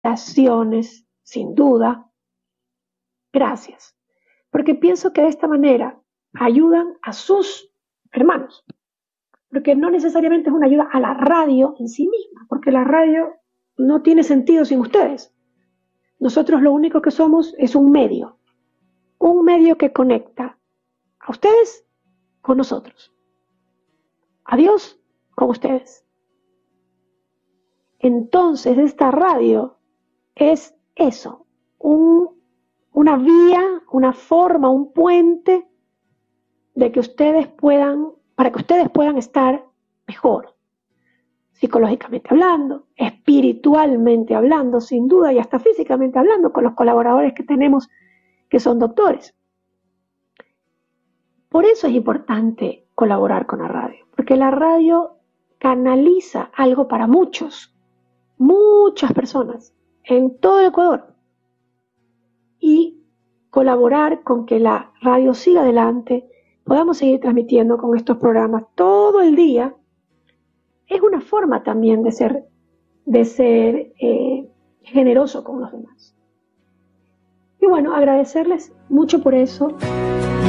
felicitaciones, sin duda, gracias, porque pienso que de esta manera ayudan a sus hermanos, porque no necesariamente es una ayuda a la radio en sí misma, porque la radio no tiene sentido sin ustedes. Nosotros lo único que somos es un medio que conecta a ustedes con nosotros, a Dios con ustedes. Entonces esta radio es eso, una vía, una forma, un puente de que ustedes puedan, para que ustedes puedan estar mejor, psicológicamente hablando, espiritualmente hablando, sin duda, y hasta físicamente hablando, con los colaboradores que tenemos que son doctores. Por eso es importante colaborar con la radio, porque la radio canaliza algo para muchas personas en todo el Ecuador, y colaborar con que la radio siga adelante, podamos seguir transmitiendo con estos programas todo el día, es una forma también de ser generoso con los demás. Y bueno, agradecerles mucho por eso.